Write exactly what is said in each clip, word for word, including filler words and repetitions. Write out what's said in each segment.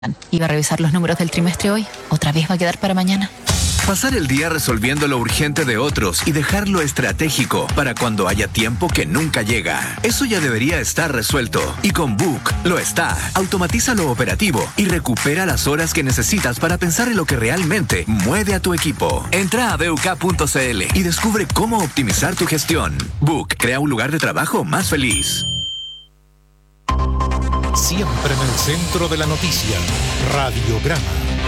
Iba a revisar los números del trimestre hoy. ¿Otra vez va a quedar para mañana? Pasar el día resolviendo lo urgente de otros y dejar lo estratégico para cuando haya tiempo que nunca llega. Eso ya debería estar resuelto. Y con Book lo está. Automatiza lo operativo y recupera las horas que necesitas para pensar en lo que realmente mueve a tu equipo. Entra a b u k punto c l y descubre cómo optimizar tu gestión. Book crea un lugar de trabajo más feliz. Siempre en el centro de la noticia, Radiograma.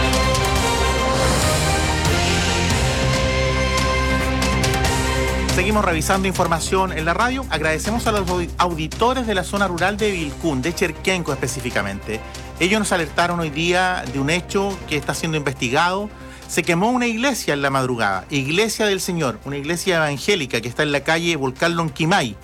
Seguimos revisando información en la radio. Agradecemos a los auditores de la zona rural de Vilcún, de Cherquenco específicamente. Ellos nos alertaron hoy día de un hecho que está siendo investigado. Se quemó una iglesia en la madrugada, Iglesia del Señor, una iglesia evangélica que está en la calle Volcán Lonquimay.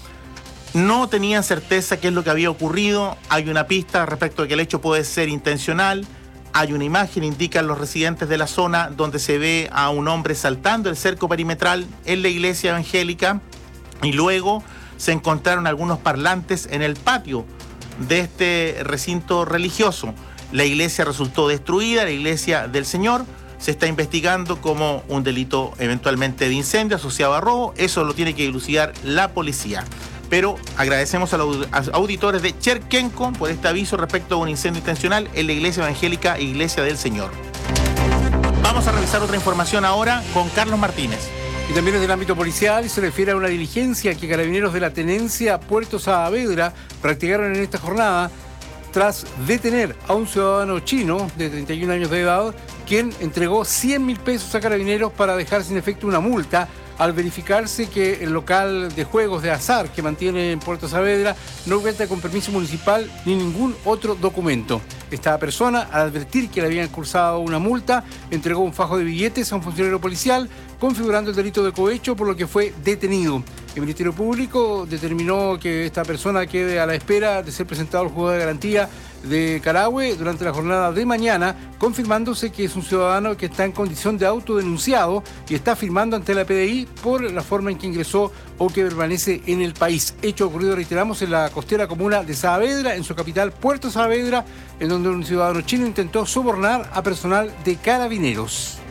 No tenían certeza qué es lo que había ocurrido. Hay una pista respecto de que el hecho puede ser intencional. Hay una imagen, indican los residentes de la zona, donde se ve a un hombre saltando el cerco perimetral en la iglesia evangélica. Y luego se encontraron algunos parlantes en el patio de este recinto religioso. La iglesia resultó destruida, la Iglesia del Señor. Se está investigando como un delito eventualmente de incendio asociado a robo. Eso lo tiene que dilucidar la policía. Pero agradecemos a los auditores de Cherquenco por este aviso respecto a un incendio intencional en la iglesia evangélica Iglesia del Señor. Vamos a revisar otra información ahora con Carlos Martínez. Y también es del ámbito policial y se refiere a una diligencia que carabineros de la tenencia Puerto Saavedra practicaron en esta jornada tras detener a un ciudadano chino de treinta y un años de edad, quien entregó cien mil pesos a carabineros para dejar sin efecto una multa al verificarse que el local de juegos de azar que mantiene en Puerto Saavedra no cuenta con permiso municipal ni ningún otro documento. Esta persona, al advertir que le habían cursado una multa, entregó un fajo de billetes a un funcionario policial, configurando el delito de cohecho, por lo que fue detenido. El Ministerio Público determinó que esta persona quede a la espera de ser presentado al juzgado de garantía de Carahue durante la jornada de mañana, confirmándose que es un ciudadano que está en condición de autodenunciado y está firmando ante la P D I por la forma en que ingresó o que permanece en el país. Hecho ocurrido, reiteramos, en la costera comuna de Saavedra, en su capital Puerto Saavedra, en donde un ciudadano chino intentó sobornar a personal de Carabineros.